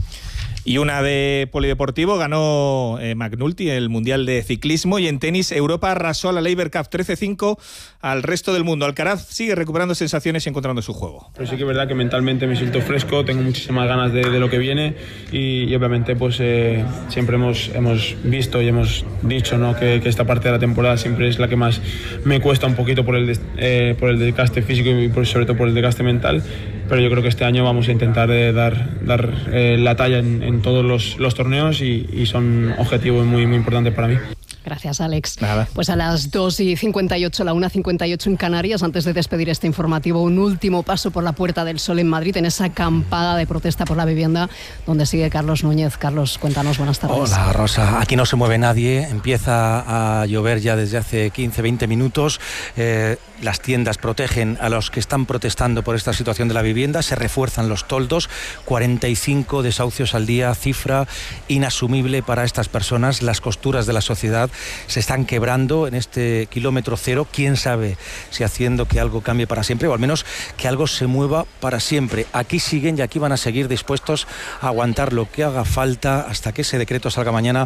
[SPEAKER 31] Y una de polideportivo, ganó eh, McNulty el Mundial de Ciclismo, y en tenis Europa arrasó a la Laver Cup trece cinco al resto del mundo. Alcaraz sigue recuperando sensaciones y encontrando su juego.
[SPEAKER 11] Pero sí que es verdad que mentalmente me siento fresco, tengo muchísimas ganas de, de lo que viene y, y obviamente pues eh, siempre hemos, hemos visto y hemos dicho, ¿no?, que, que esta parte de la temporada siempre es la que más me cuesta un poquito por el, des, eh, por el desgaste físico y por, sobre todo por el desgaste mental, pero yo creo que este año vamos a intentar eh, dar, dar eh, la talla en, en todos los, los torneos y, y son objetivos muy, muy importantes para mí.
[SPEAKER 6] Gracias, Alex.
[SPEAKER 31] Nada.
[SPEAKER 6] Pues a las dos y cincuenta y ocho, la una y cincuenta y ocho en Canarias, antes de despedir este informativo, un último paso por la Puerta del Sol en Madrid, en esa acampada de protesta por la vivienda, donde sigue Carlos Núñez. Carlos, cuéntanos, buenas tardes.
[SPEAKER 12] Hola, Rosa. Aquí no se mueve nadie, empieza a llover ya desde hace quince, veinte minutos. Eh, las tiendas protegen a los que están protestando por esta situación de la vivienda, se refuerzan los toldos, cuarenta y cinco desahucios al día, cifra inasumible para estas personas. Las costuras de la sociedad se están quebrando en este kilómetro cero. Quién sabe si haciendo que algo cambie para siempre, o al menos que algo se mueva para siempre. Aquí siguen y aquí van a seguir dispuestos a aguantar lo que haga falta hasta que ese decreto salga mañana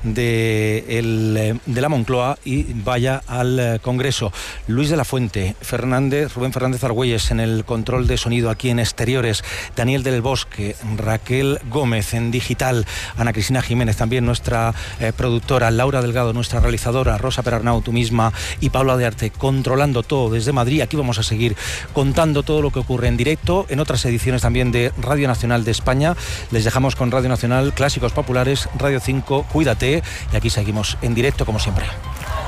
[SPEAKER 12] de, el, de la Moncloa y vaya al Congreso. Luis de la Fuente, Fernández, Rubén Fernández Argüelles en el control de sonido aquí en Exteriores, Daniel del Bosque, Raquel Gómez en digital, Ana Cristina Jiménez también nuestra eh, productora, Laura Delgado nuestra realizadora, Rosa Perarnau, tú misma, y Paula de Arte controlando todo desde Madrid. Aquí vamos a seguir contando todo lo que ocurre en directo en otras ediciones también de Radio Nacional de España. Les dejamos con Radio Nacional, Clásicos Populares, Radio cinco, Cuídate, y aquí seguimos en directo como siempre.